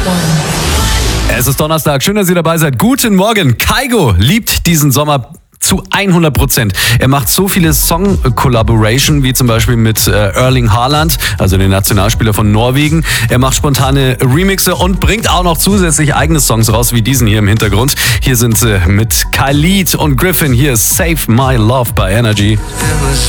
Es ist Donnerstag, schön, dass ihr dabei seid. Guten Morgen. Kygo liebt diesen Sommer zu 100%. Er macht so viele Song-Collaboration, wie zum Beispiel mit Erling Haaland, also den Nationalspieler von Norwegen. Er macht spontane Remixe und bringt auch noch zusätzlich eigene Songs raus, wie diesen hier im Hintergrund. Hier sind sie mit Khalid und Griffin. Hier ist Save My Love bei Energy. It was